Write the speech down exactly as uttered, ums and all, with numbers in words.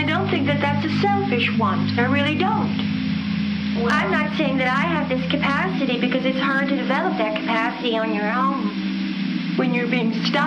I don't think that that's a selfish want. I really don't. Well, I'm not saying that I have this capacity, because it's hard to develop that capacity on your own. When you're being stopped